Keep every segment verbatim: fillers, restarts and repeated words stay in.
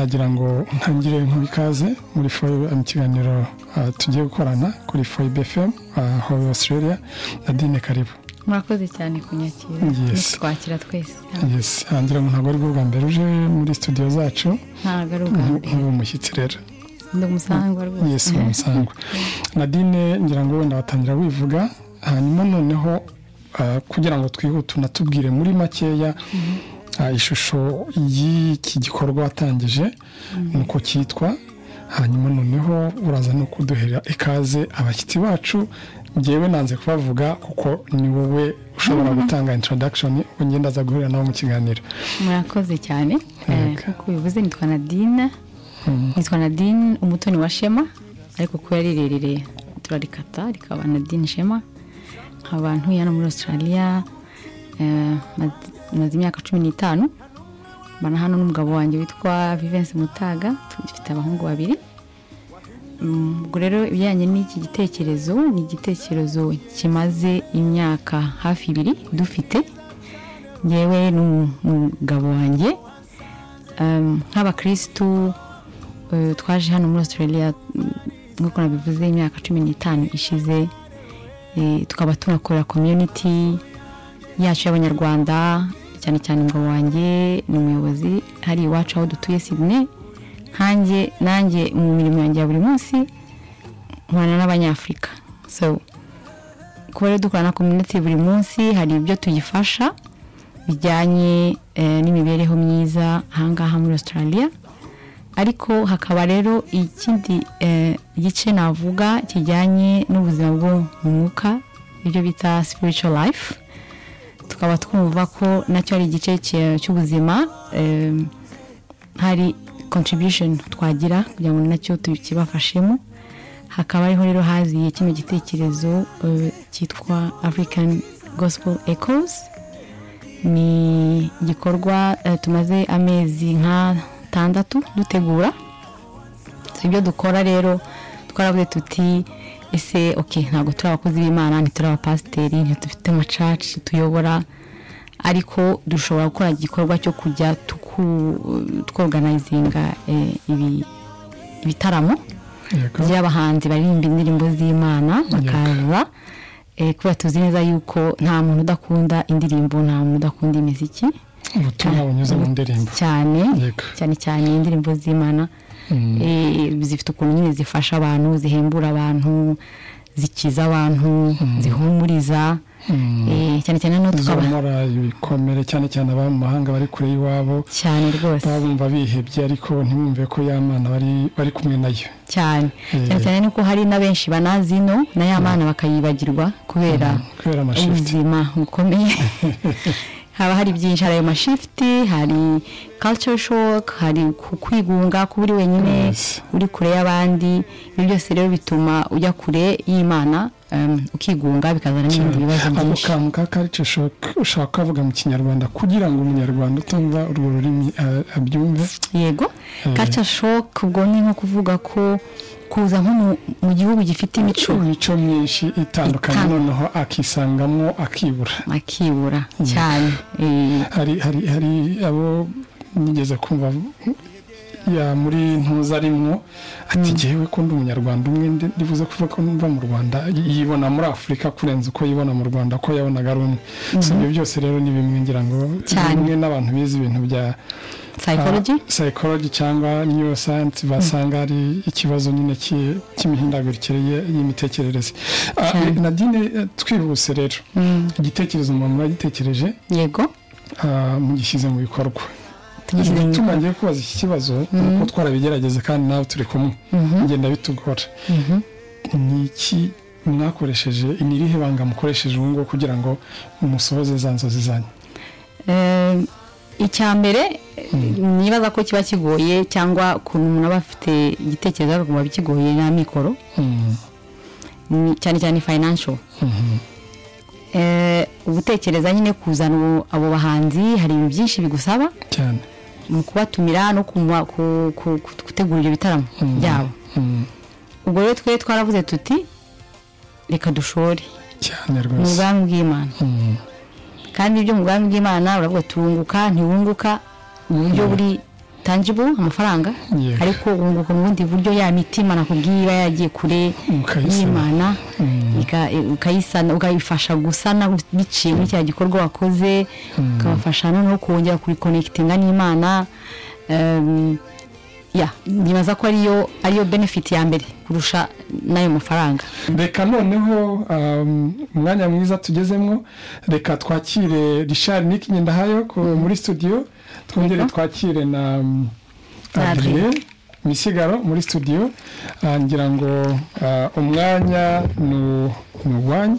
nagira ngo ntangire nk'ikaze muri mu kiganiro tugiye gukorana kuri Foib F M aho Australia. Nadine karibu. Murakoze cyane kunyakira. Yes. Twakira twese. Yes, hangira ngo ntago ari bwo bwa mbere uje muri studio zacu. Ntago ari bwo mbere. Ubu mushyitsi rero. Ndi umusangwa rwose. Yes, umusangwa. Nadine ngira ngo wenda watangira wivuga hanyuma noneho uh, kugira ngo twihute tunatubwire muri makeya uh, ishusho y'iki gikorwa watangije nuko cyitwa, hanyuma noneho uraza no kuduhera ikaze abashyitsi bacu. Ngewe nanze kubavuga kuko ni wowe ushobora gutanga introduction ugenda za guhura nawo mu kiganiro. Murakoze cyane. Kuko bivuze nitwa Nadine. Nitwa Nadine umutoni wa Shema, ariko ko yarirerere turarikata rikaba Nadine Shema. Abantu yana muri Australia eh maze imyaka cumi n'itanu. Bana hano n'umugabo wanjye witwa Vivence Mutaga, tufite abahungu babiri. Ubwo rero ibijyanye n'iki gitekerezo ni igitekerezo kimaze imyaka hafi ibiri dufite, ngewe n'umugabo wanjye nk'abakristu twaje hano muri Australia nk'uko nabivuze imyaka cumi n'itanu ishize. Tukaba tunakora community yacu y'abanyarwanda, cyane cyane umugabo wanjye ni umuyobozi hari iwacu aho dutuye Sydney. Hanjye nanjye mu mirimo yanjye ya buri munsi nkwana n'abanyafrika. So kubera dukorana community buri munsi hari ibyo tuyifasha bijyanye eh, n'imibereho myiza hangaha muri Australia. Ariko hakaba rero ikindi eh, gice navuga kijyanye n'ubuzima bwo mu mwuka, ibyo bita spiritual life. Tukaba twumva ko nacyo ari igice cy'ubuzima eh, hari contribution twagira kugira ngo nacyo tukibafashemo. Hakaba ariho rero haziye kino gitekerezo cyitwa uh, African Gospel Echoes. Ni gikorwa uh, tumaze amezi nka tandatu dutegura. So ibyo dukora rero twaravuze tuti ese okay ntago turi abakozi b'Imana, ntituri abapasiteri, ntitufite ama church tuyobora, ariko dushobora gukora igikorwa cyo kujya tworganizinga eh, ibi ibitaramo by'abahanzi baririmba indirimbo z'Imana bakaza eh, kuba tuzi neza yuko nta muntu udakunda indirimbo, nta muntu udakunda imiziki. Ubutumwa bunyuze mu ndirimbo cyane cyane cyane indirimbo z'Imana eh, zifite ukuntu nyine zifasha abantu, zihembura abantu, zikiza abantu, zihumuriza. Eh cyane cyane no tukabamara ibikomere cyane cyane aba mu mahanga bari kure yiwabo cyane rwose babumva bihebye ariko ntibumve ko y'Imana bari bari kumwe nayo cyane cyane cyane nuko hari na benshi banazino na y'Imana bakayibagirwa kubera kubera amashifti ubuzima bukomeye. Haba hari byinshi, hari amashifti, hari culture shock, hari kwigunga kuburi wenyine, yes. Uri kure y'abandi. Ibyo byose rero bituma ujya kure y'Imana, um, ukigunga bikazana n'ibindi bibazo byinshi. Amukamu ka culture shock ushaka kuvuga mu Kinyarwanda kugira ngo umunyarwanda utumva urwo rurimi uh, abyumve. Yego. Uh, culture shock ubwo ni nko kuvuga ko kuza nko mu gihugu gifite imico imico myinshi itandukanye noneho akisangamo akibura akibura cyane. Hari hari hari abo nigeze kumva ya muri ntuza rimwo ati jewe ko ndi umunyarwanda umwe ndivuze kuvuga ko mva mu Rwanda yibona muri Afrika kurenza uko yibona mu Rwanda ko yabonaga rumwe. So ibyo byose rero ni bimwe ngira ngo bimwe n'abantu bize ibintu bya psychology uh, psychology cyangwa neuroscience basanga ari mm. ikibazo nyine cy'imihindagurikire y'imitekerereze. Uh, Nadine twihuse rero mm. igitekerezo umuntu yagitekereje yego uh, mugishyize mu bikorwa. Tumangiye kubaza iki kibazo mm. ko twarabigerageze kandi nawe turi kumwe mm-hmm. ngenda bitugora mm-hmm. niki mwakoresheje inirihe banga mukoresheje ubungo kugira ngo umusohoze zanzozi zanyu? eh icyambere mm. nibaza ko kiba kigoye cyangwa kuntu umuntu aba afite igitekerezo ariko biba kigoye na mikoro mm. cyane cyane financial mm-hmm. eh ubutekereza nyine kuzana abo bahanzi hari ibintu byinshi bigusaba cyane mu kubatumira no gutegura ibyo bitaramo byabo. Ubwo rero twe twaravuze tuti reka dushore cyane rwose mu bwami bw'Imana. kandi ibyo mu bwami bw'Imana uravuga turunguka ntiwunguka mu buryo buri tangible amafaranga Yego. ariko ubunguko mu bundi buryo ya mitima nakubwira yagiye kure Ukayisana. y'Imana Mm. ika- ukayisana ukayifasha gusana biciye muri cya gikorwa wakoze ukabafasha noneho kongera kuri connectinga n'Imana. Um, ya nibaza ko ariyo ariyo benefit ya mbere kurusha nayo mafaranga. reka noneho um, umwanya mwiza tugezemo reka twakire Richard Nick Ngendahayo ko muri studio twongere Yego. twakire na um, Na Adrien Misigaro muri studio. Ah, ngira ngo ah, umwanya nu nuwanyu.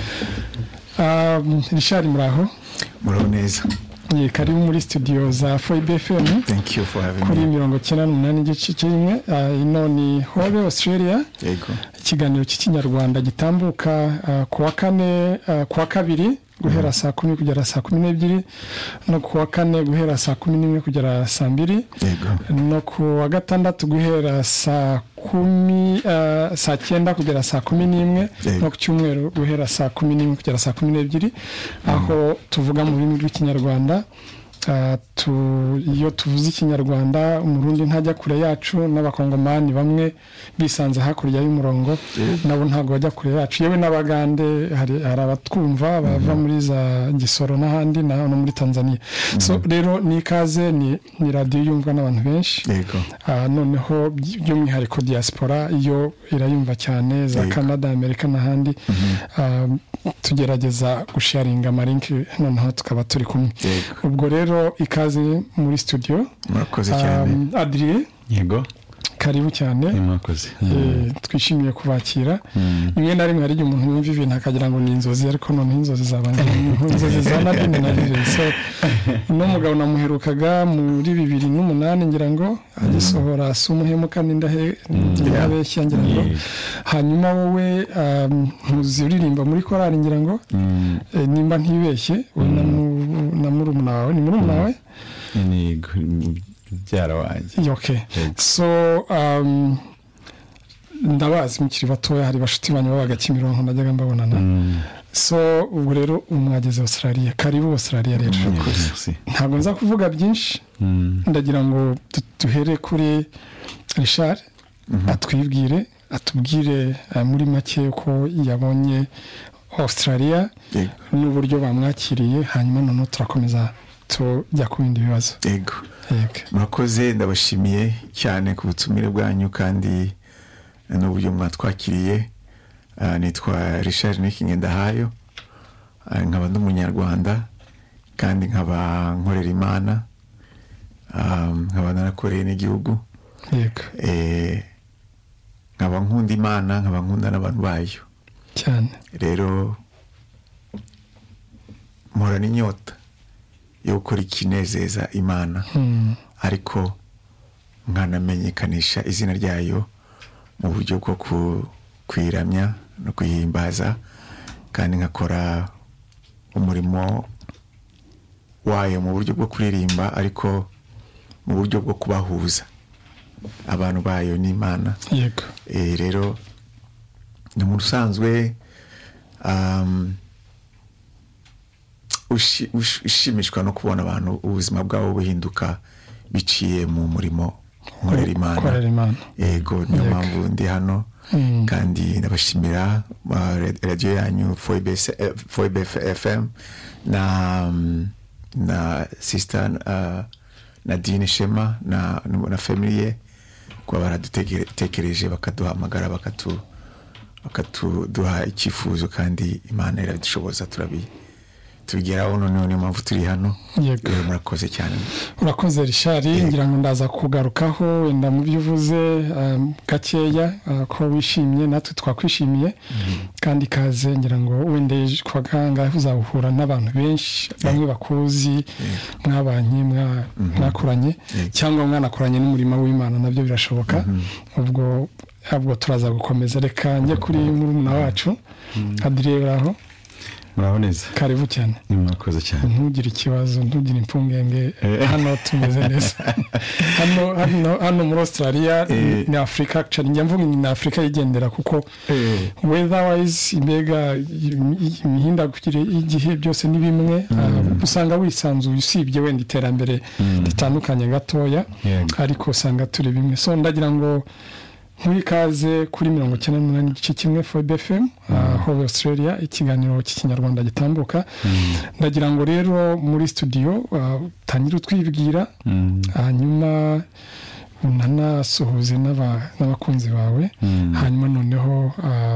Um, Richard muraho Muraho neza. ye karibu muri studio za Foibe F M Thank you for having kuri me. mirongo icyenda n'umunani igice kimwe. Ah, ino ni Hobe Australia, Yego. ikiganiro cy'ikinyarwanda gitambuka uh, kuwa kane uh, kuwa kabiri guhera saa kumi kugera saa kumi n'ebyiri no kuwa kane guhera saa kumi n'imwe kugera saa mbiri Yego. no kuwa gatandatu guhera saa kumi uh, saa cyenda kugera saa kumi n'imwe Yego. no ku cyumweru guhera saa kumi n'imwe kugera saa kumi n'ebyiri aho tuvuga mu rurimi rw'ikinyarwanda. Uh, tu, iyo tuvuze ikinyarwanda umurundi ntajya kure yacu n'abakongomani bamwe bisanze hakurya y'umurongo nabo ntago bajya kure yacu yewe n'abagande hari, hari abatwumva bava muri za Gisoro n'ahandi na no muri Tanzania. So rero ni ikaze ni, ni radio yumvwa n'abantu benshi. Yego. Uh, noneho by'umwihariko diaspora iyo irayumva cyane za Yego. Canada, Amerika n'ahandi. Um, tugerageza gusharinga amalinki noneho tukaba turi kumwe. Yego. Ubwo rero ikaze muri studio. Murakoze cyane. Um, Adrien Yego. karibu cyane. Murakoze. Eh, twishimiye kubakira. Rimwe na rimwe hari igihe umuntu yumva ibintu akagira ngo ni inzozi ariko none inzozi zabanje inzozi za Nadine na Vivi. So no mugabo namuherukaga muri bibiri n'umunani ngira ngo agisohora sumuhemuka n'indahe ndabeshya ngira ngo. Yeah. Hanyuma wowe um, ntuziririmba muri korali ngira ngo eh, nimba ntibeshye we na mu- na murumuna wawe ni murumuna wawe. Ni byara wanjye. Okay. Yego. So um, ndabazi mukiri batoya hari bashuti banyu babaga Kimironko najyaga mbabonana. So ubwo rero umwageze Australia karibu Australia rero. Merci. Ntabwo nza kuvuga byinshi Mm. ndagira ngo du- duhere kuri Richard atwibwire atubwire uh, muri make ko yabonye Australia Yego. n'uburyo bamwakiriye hanyuma noneho turakomeza tujya ku bindi bibazo. Yego. Yego. Murakoze ndabashimiye cyane ku butumire bwanyu kandi n'uburyo mwatwakiriye. Uh, nitwa Richard Nick Ngendahayo. Uh, nkaba ndi umunyarwanda kandi nkaba nkorera Imana. Um, nkaba narakoreye n'igihugu. Yego. Eh, nkaba nkunda Imana, nkaba nkunda n'abantu bayo. Cyane. Rero mpora n'inyota yo gukora ikinezeza Imana Mm. ariko nkanamenyekanisha izina ryayo mu buryo bwo ku- kwiramya no kuyihimbaza kandi nkakora umurimo wayo mu buryo bwo kuririmba ariko mu buryo bwo kubahuza abantu bayo n'Imana. Yego. Eh, rero ni mu rusanzwe um, ushi- ush- ushimishwa no kubona abantu ubuzima bwabo buhinduka biciye mu murimo nkorera Imana. Korera Imana. Yego niyo Yego. mpamvu ndi hano. Mm. Kandi ndabashimira uh, radio yanyu Foibe eh, Foibe F M na um, na sister uh, Nadine Shema na na family ye kuba baradutekereje bakaduhamagara bakatu bakatuduha icyifuzo kandi Imana iradushoboza turabi tubigeraho noneho niyo mpamvu turi hano. Yego. Rero murakoze cyane. Urakoze Richard ngira ngo ndaza kugarukaho wenda mu byo uvuze um, gakeya uh, ko wishimye natwe twakwishimiye kandi kaze ngira ngo wenda kwa ganga uzahura n'abantu benshi bamwe bakuzi mwabanye mwa mwakoranye cyangwa mwanakoranye n'umurimo w'Imana nabyo birashoboka. Ubwo ubwo turaza gukomeza reka njye kuri murumuna wacu Adrien aho. muraboneza karibu cyane murakoze cyane ntugire ikibazo ntugire impungenge hano tumeze neza hano hano hano muri Australia ni Africa cyane njya mvuga ni Africa yigendera kuko weather wise imbega imihindagurikire igihe byose ni bimwe usanga wisanzuye usibye wenda iterambere ritandukanye gatoya ariko usanga turi bimwe so ndagira ngo mwikaze kuri mirongo icyenda n'umunani igice kimwe F O I B F M aho Australia ikiganiro cy'ikinyarwanda gitambuka ndagira ngo rero muri studio tangira twibwira hanyuma unanasohoze n'abakunzi bawe hanyuma noneho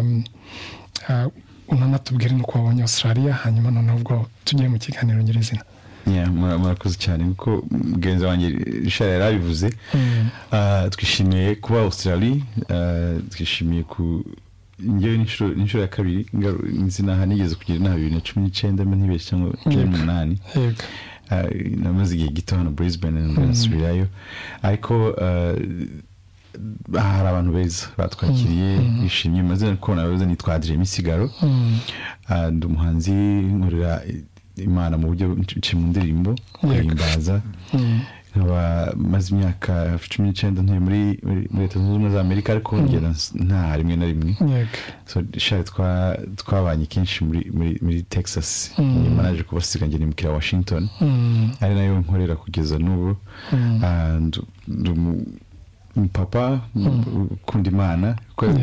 unanatubwire nuko wabonye Australia hanyuma noneho ubwo tugiye mu kiganiro nyirizina. Yeah, murakoze cyane kuko mugenzi wanjye Richard yarabivuze twishimiye kuba Australia twishimiye ku ngewe n'inshuro ya kabiri nzina hanigeze kugira na bibiri na cumi n'icyenda mbe ntibeshye cyangwa cumi n'umunani namaze igihe gito hano Brisbane Australia ariko hari abantu beza batwakiriye bishimye maze kubona beza nitwa Adrien Misigaro ndi umuhanzi nkorera Imana mu buryo mu ndirimbo guhimbaza nkaba maze imyaka cumi n'icyenda ntuye muri Leta Zunze Ubumwe za Amerika ariko ngera nta rimwe na rimwe so shari twabanye kenshi muri Texas nyuma naje kubasiga ngene mu kira Washington ari nayo nkorera kugeza n'ubu papa kundi Imana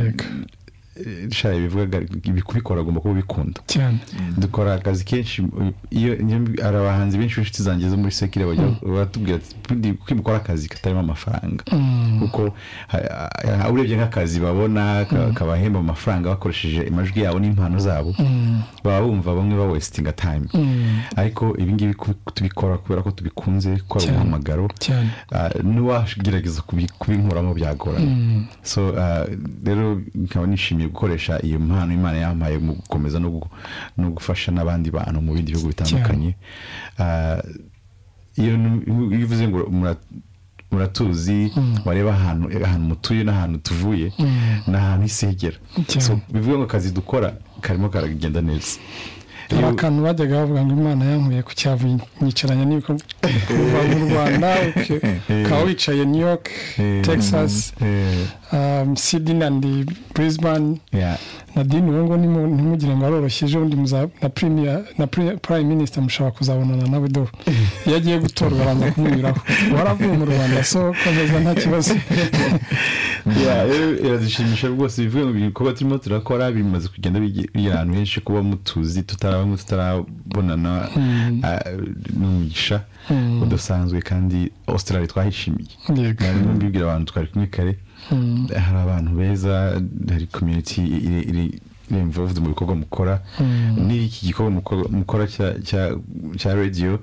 shaye bivuga bikubikora agomba kuba bikunda cyane dukora akazi kenshi iyo arabahanzi benshi inshuti zanjye zo muri sekire batubwira ati kwimukora akazi katarimo amafaranga kuko urebye nk'akazi babona kabahemba amafaranga bakoresheje imajwi yabo n'impano zabo baba bumva bamwe ba wasting time ariko ibi ngibi tubikora kubera ko tubikunze ko ari umuhamagaro n'uwagerageza kubinkuramo byagora so rero nkaba nishimiye gukoresha iyo mpano Imana yampaye mu gukomeza no gufasha n'abandi bantu mu bindi bihugu bitandukanye iyo bivuze ngo muratuzi wareba ahantu ahantu mutuye n'ahantu tuvuye n'ahantu isegera so bivuga ngo akazi dukora karimo karagenda neza abakantu bajyaga bavuga ngo Imana yankuye ku cyavu nyicaranya n'ibiko kuva mu Rwanda ukaba wicaye New York Texas Sydney and Brisbane Nadine ngo ntimugire ngo aroroshyeje undi na premier na prime minister mushaka kuzabonana nawe do yagiye gutorwa abanza kumunyuraho waravuye mu Rwanda so komeza nta kibazo irazishimisha rwose bivuga ngo ibikorwa turimo turakora bimaze kugenda bigira ahantu henshi kuba mutuzi tutarabona tutarabonana n'umugisha udasanzwe kandi Australia twahishimiye nari mbibwira abantu twari kumwe kare hari abantu beza hari community iri involved mu bikorwa mukora n'iki gikorwa mukora cya radio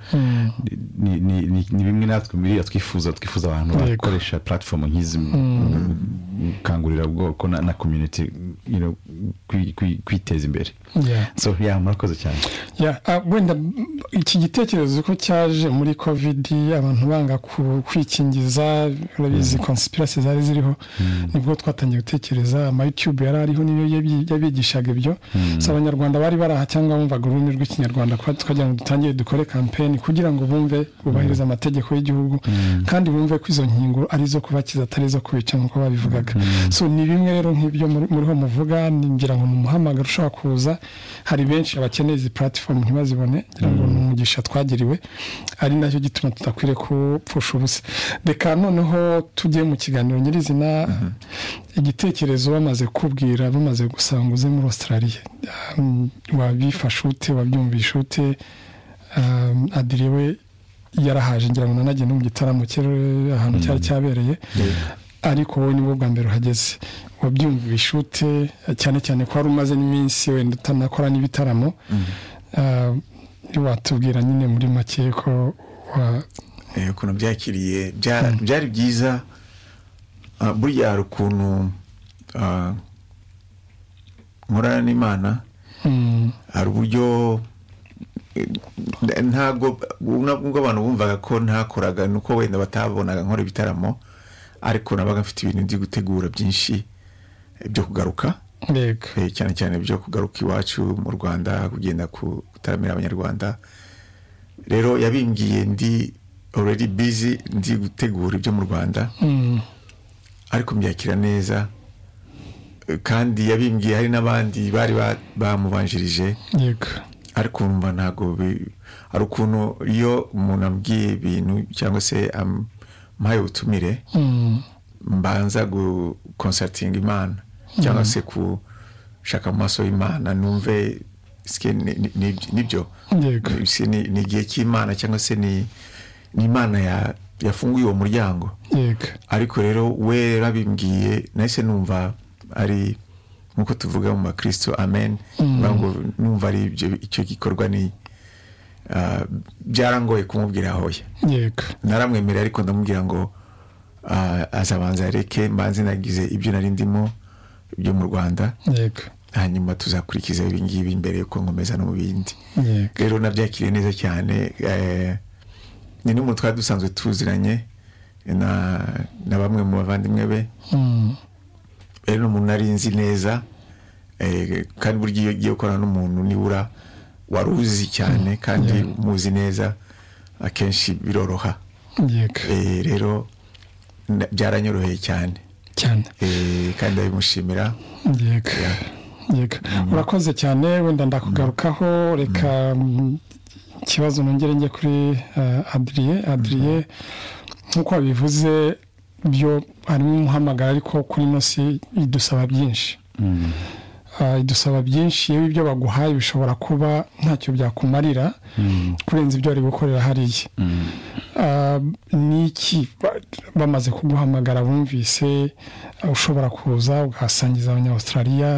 ni bimwe natwe muri twifuza twifuza abantu bakoresha platform nk'izi kangurira ubwoko na community you know kwiteza imbere so yeah murakoze cyane yeah wenda iki gitekerezo ko cyaje muri covid abantu banga kwikingiza urabizi conspiracy zari ziriho nibwo twatangiye gutekereza ama YouTube yari ariho niyo yabigishaga ibyo so abanyarwanda bari baraha cyangwa bumvaga ururimi rw'ikinyarwanda kwa twagira ngo dutangiye dukore campaign kugira ngo bumve ubahiriza amategeko y'igihugu kandi bumve ko izo nkingo ari zo kubakiza atari zo kubica nkuko babivugaga so ni bimwe rero nk'ibyo muriho muvuga ningira ngo numuhamagara ushaka kuza hari benshi abakeneye izi platform ntibazibone ngira ngo umugisha twagiriwe ari nacyo gituma tutakwire kupfusha ubusa reka noneho tugiye mu kiganiro nyirizina igitekerezo bamaze kubwira bamaze gusanguze muri Australia wabifasha ute wabyumvisha ute Adrien we yarahaje ngira ngo nanagiye no mu gitaramo cye ahantu cyari cyabereye ariko wowe nibo bwa mbere uhageze wabyumvisha ute cyane cyane ko ari umaze n'iminsi wenda utanakora n'ibitaramo watubwira nyine muri make ko ukuntu byakiriye byari byiza burya hari ukuntu nkorana n'Imana hari uburyo ntabwo nubwo abantu bumvaga ko ntakoraga nuko wenda batabonaga nkora ibitaramo ariko nabaga mfite ibintu byo gutegura byinshi byo kugaruka yego Eh, cyane cyane byo kugaruka iwacu mu Rwanda kugenda kutaramira abanyarwanda. Rero yabimbwiye ndi already busy ndi gutegura ibyo mu Rwanda, Mm, ariko mbyakira neza. Eh, kandi yabimbwiye hari n'abandi bari ba- bamubanjirije, yego ariko numva ntago bi- ari ukuntu iyo umuntu ambwiye ibintu cyangwa se ampaye ubutumire, Mm, mbanza gu consulting Imana cyangwa se kushaka mu maso y'Imana numve ske ni- ni- ni- nibyo yego Ese ni ni igihe cy'Imana cyangwa se ni ni Imana ya yafunguye uwo muryango. yego Ariko rero we rabimbwiye nahise numva ari nkuko tuvuga mu bakristo amen, ngo numva ari ibyo icyo gikorwa ni ah, byarangoye kumubwira hoya. yego Naramwemerera ariko ndamubwira ngo ah, azabanza reke mbanze nagize ibyo nari ndimo byo mu Rwanda, yego hanyuma tuzakurikiza ibi ngibi imbere yuko nkomeza no mu bindi. yego Rero nabyakiriye neza cyane. eh, ni n'umuntu twari dusanzwe tuziranye na na bamwe mu bavandimwe be. Mm, Rero ni umuntu nari nzi neza, eh, kandi burya iyo ugiye gukorana n'umuntu nibura wari uzi cyane kandi muzi neza, akenshi biroroha. yego Eh, rero na- byaranyoroheye cyane. cyane Eh, kandi ndabimushimira. yego yego urakoze cyane. Wenda ndakugarukaho, reka mm, ikibazo nongere njye kuri uh, Adrien Adrien nk'uko wabivuze byo harimo umuhamagara, ariko kuri ino si idusaba byinshi. Mm. Ah, idusaba byinshi. Iyo ibyo baguhaye bishobora kuba ntacyo byakumarira Mm. kurenza ibyo bari gukorera hariya. Mm. Ah, ni iki ba- bamaze kuguhamagara bumvise ah, ushobora kuza ugasangiza abanya-Australia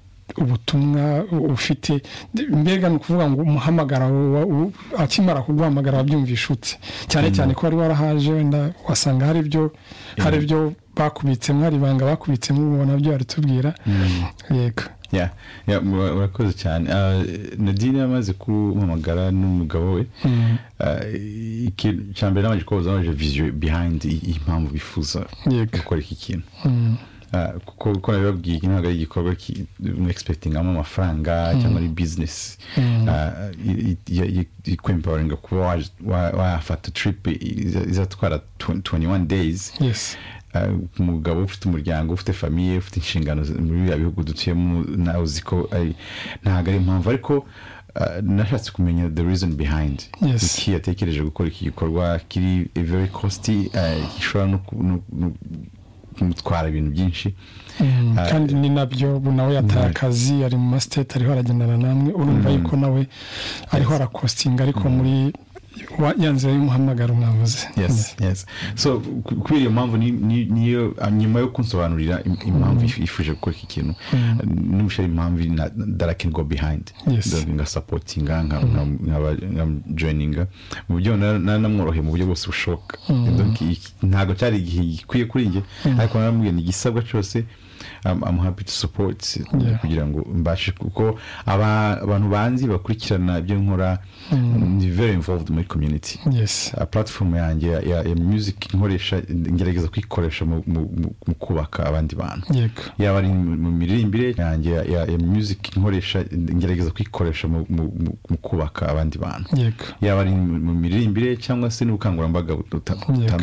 ubutumwa ufite? Mbega ni ukuvuga ngo umuhamagara wa- u- akimara kuguhamagara wabyumvisha ute? Cyane cyane ko wari warahaje, wenda wasanga hari ibyo hari ibyo bakubitsemo, hari ibanga bakubitsemo, ubona byo baritubwira. Yego Yeah, yeah, mura- murakoze cyane. Ah, Nadine yamaze kumpamagara n'umugabo we. Ah, ikintu cya mbere nabanje kubaza naje vision behind i- impamvu bifuza Yego. gukora iki kintu. Mm, Ah, kuko uko nabibabwiye iki ntabwo ari igikorwa ki- mu expectingamo amafaranga cyangwa ari business. Ah, i- i- i- ikwempoweringa kuba waje- wa- wafata trip iza- izatwara tw- twenty-one days. yes Uh, umugabo ufite umuryango, ufite famiye, ufite inshingano z- muri bya bihugu dutuyemo, nawe uzi ko ari- ntabwo ari impamvu, ariko uh, nashatse kumenya the reason behind Yes. iki yatekereje gukora iki gikorwa kiri very costly, uh, gishobora no ku- no- no kumutwara ibintu byinshi. Mm, Ah, kandi ni nabyo ubu nawe yataye mm. akazi, ari mu masiteti ariho aragendana namwe, urumva yuko nawe ariho arakostinga, ariko muri wa- ya nzira y'umuhamagaro mwavuze. yes yes so ku- kubera iyo mpamvu ni- ni- niyo ah, nyuma yo kunsobanurira im- impamvu if- ifuje gukora iki kintu, n'umushari impamvu na- that I can go behind, Yes. Donc nga supportinga nka nka- nka joininga mu buryo na- na- namworoheye mu buryo bwose bushoboka. Donc iki- ntabwo cyari igihe gikwiye kuri njye, ariko naramubwiye ni igisabwa cyose. I'm, I'm happy to support Yeah. kugira ngo mbashe, kuko aba- abantu banzi bakurikirana ibyo nkora, ni very involved muri community. Yes Uh, platform yanjye ya, ya, ya music nkoresha, ngerageza kwikoresha mu, mu, mu- mu kubaka abandi bantu, yego yaba ari mu mu miririmbire yanjye ya, ya, ya music nkoresha, ngerageza kwikoresha mu, mu, mu- mu kubaka abandi bantu, yego yaba ari mu mu miririmbire cyangwa se n'ubukangurambaga buta- Yego.